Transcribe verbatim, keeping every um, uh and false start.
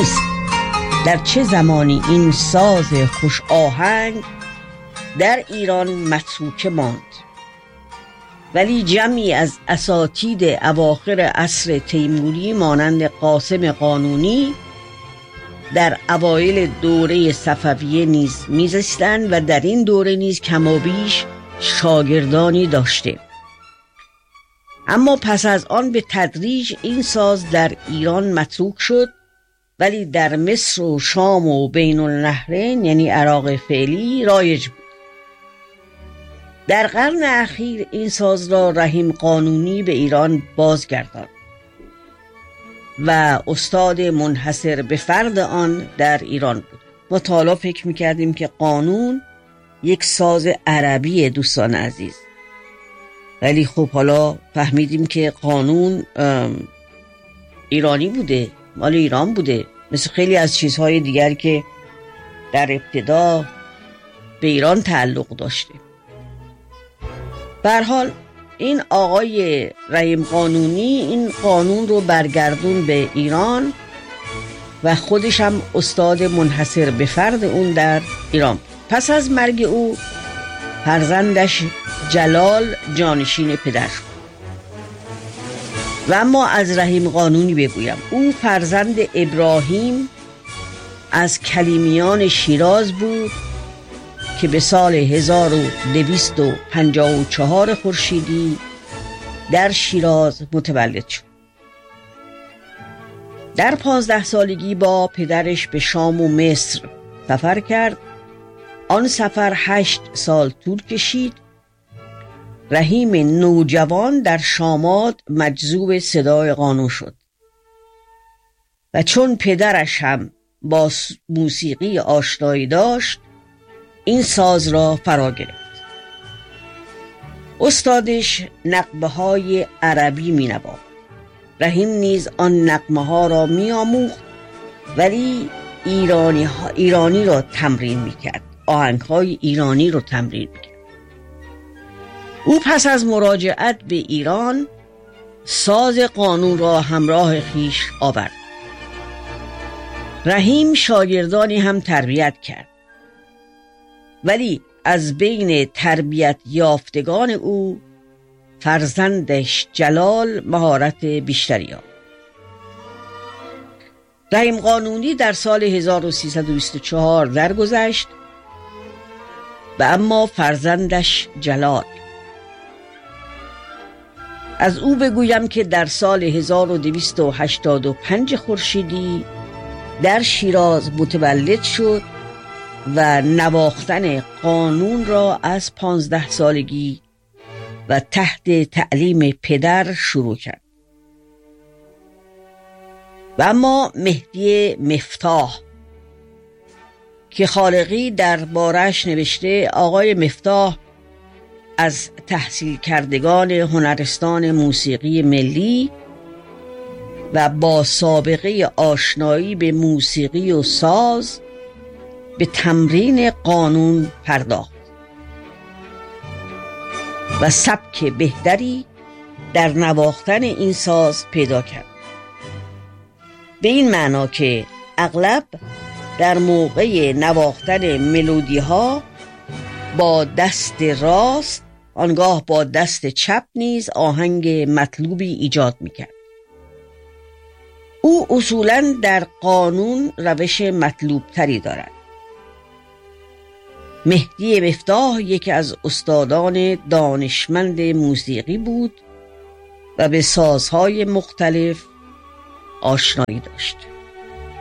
نیست در چه زمانی این ساز خوش آهنگ در ایران متروکه ماند، ولی جمعی از اساتید اواخر عصر تیموری مانند قاسم قانونی در اوایل دوره صفویه نیز میزیستند و در این دوره نیز کمابیش شاگردانی داشته. اما پس از آن به تدریج این ساز در ایران متروک شد، ولی در مصر و شام و بین النهرین یعنی عراق فعلی رایج بود. در قرن اخیر این ساز را رحیم قانونی به ایران بازگرداند و استاد منحصر به فرد آن در ایران بود. ما تا حالا فکر میکردیم که قانون یک ساز عربی دوستان عزیز، ولی خب حالا فهمیدیم که قانون ایرانی بوده، مال ایران بوده، مثل خیلی از چیزهای دیگر که در ابتدا به ایران تعلق داشته. به هر حال این آقای رحیم قانونی این قانون رو برگردون به ایران و خودش هم استاد منحصر به فرد اون در ایران. پس از مرگ او فرزندش جلال جانشین پدر شد. و اما از رحیم قانونی بگویم، او فرزند ابراهیم از کلیمیان شیراز بود که به سال هزار و دویست و پنجاه و چهار خورشیدی در شیراز متولد شد. در پانزده سالگی با پدرش به شام و مصر سفر کرد. آن سفر هشت سال طول کشید. رحیم نوجوان در شامات مجذوب صدای قانون شد و چون پدرش هم با موسیقی آشنایی داشت این ساز را فرا گرفت. استادش نغمه های عربی می نواخت. رحیم نیز آن نغمه ها را می آموخت، ولی ایرانی, ها ایرانی را تمرین می کرد. آهنگ های ایرانی را تمرین می کرد. او پس از مراجعت به ایران ساز قانون را همراه خیش آورد. رحیم شاگردانی هم تربیت کرد، ولی از بین تربیت یافتگان او فرزندش جلال مهارت بیشتری یافت. رحیم قانونی در سال هزار و سیصد و بیست و چهار درگذشت و اما فرزندش جلال، از او بگویم که در سال هزار و دویست و هشتاد و پنج خورشیدی در شیراز متولد شد و نواختن قانون را از پانزده سالگی و تحت تعلیم پدر شروع کرد. و اما مهدی مفتاح که خالقی در بارش نوشته، آقای مفتاح از تحصیل کردگان هنرستان موسیقی ملی و با سابقه آشنایی به موسیقی و ساز به تمرین قانون پرداخت و سبک بهتری در نواختن این ساز پیدا کرد، به این معنا که اغلب در موقع نواختن ملودی ها با دست راست آنگاه با دست چپ نیز آهنگ مطلوبی ایجاد میکرد. او اصولاً در قانون روش مطلوب تری دارد. مهدی مفتاح یکی از استادان دانشمند موسیقی بود و به سازهای مختلف آشنایی داشت.